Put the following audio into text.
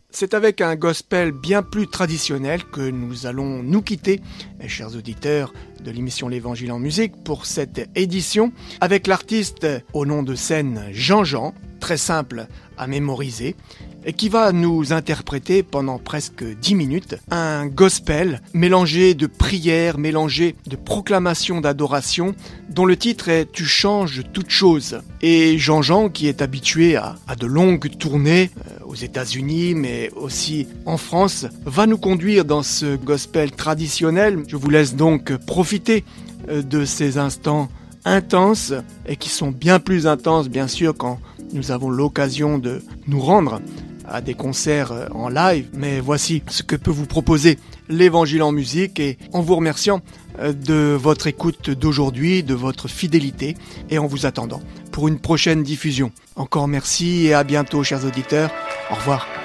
C'est avec un gospel bien plus traditionnel que nous allons nous quitter, chers auditeurs de l'émission L'Évangile en musique, pour cette édition, avec l'artiste au nom de scène Jean-Jean, très simple à mémoriser, et qui va nous interpréter pendant presque 10 minutes un gospel mélangé de prières, mélangé de proclamations d'adoration, dont le titre est « Tu changes toutes choses ». Et Jean-Jean, qui est habitué à de longues tournées aux États-Unis, mais aussi en France, va nous conduire dans ce gospel traditionnel. Je vous laisse donc profiter de ces instants intenses, et qui sont bien plus intenses, bien sûr, quand nous avons l'occasion de nous rendre à des concerts en live, mais voici ce que peut vous proposer l'Évangile en musique, et en vous remerciant de votre écoute d'aujourd'hui, de votre fidélité, et en vous attendant pour une prochaine diffusion. Encore merci et à bientôt, chers auditeurs. Au revoir.